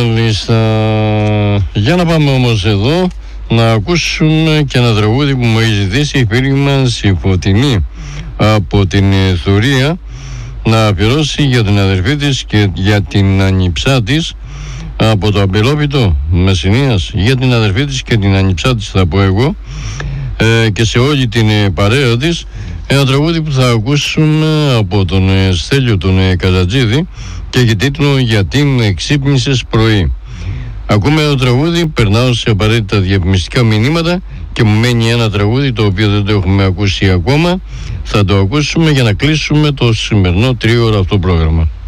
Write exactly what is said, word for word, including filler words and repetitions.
Μάλιστα. Για να πάμε όμως εδώ να ακούσουμε και ένα τραγούδι που μου έχει ζητήσει η φίλη μας η Φωτεινή από την Θουρία να αφιερώσει για την αδερφή της και για την ανιψά της από το Αμπελόπιτο Μεσσηνίας, για την αδερφή της και την ανιψά της θα πω εγώ, ε, και σε όλη την παρέα της. Ένα τραγούδι που θα ακούσουμε από τον Στέλιο τον Καζατζίδη και έχει τίτλο «Γιατί με ξύπνησες πρωί». Ακούμε το τραγούδι, περνάω σε απαραίτητα διαφημιστικά μηνύματα και μου μένει ένα τραγούδι το οποίο δεν το έχουμε ακούσει ακόμα. Θα το ακούσουμε για να κλείσουμε το σημερινό τρίωρο αυτό πρόγραμμα.